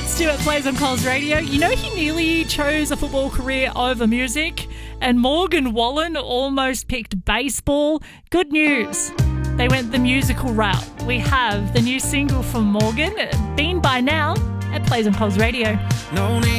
Stu at Plays on Coles Radio. You know he nearly chose a football career over music, and Morgan Wallen almost picked baseball. Good news. They went the musical route. We have the new single from Morgan, Been By Now, at Plays on Coles Radio. No need